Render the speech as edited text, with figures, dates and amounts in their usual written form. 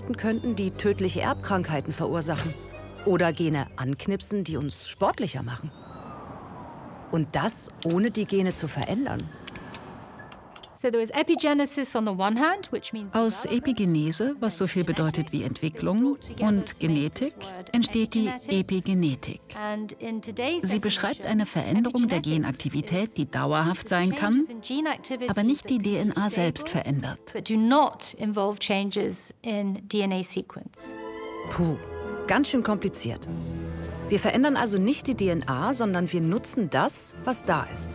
verwenden könnten, die tödliche Erbkrankheiten verursachen. Oder Gene anknipsen, die uns sportlicher machen. Und das, ohne die Gene zu verändern. Aus Epigenese, was so viel bedeutet wie Entwicklung, und Genetik entsteht die Epigenetik. Sie beschreibt eine Veränderung der Genaktivität, die dauerhaft sein kann, aber nicht die DNA selbst verändert. Puh, ganz schön kompliziert. Wir verändern also nicht die DNA, sondern wir nutzen das, was da ist.